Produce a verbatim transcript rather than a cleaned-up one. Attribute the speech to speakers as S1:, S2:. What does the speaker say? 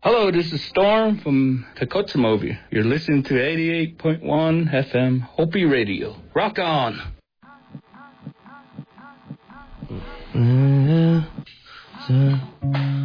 S1: Hello, this is Storm from Takotsumovi. You're listening to eighty-eight point one F M Hopi Radio. Rock on! Mm-hmm.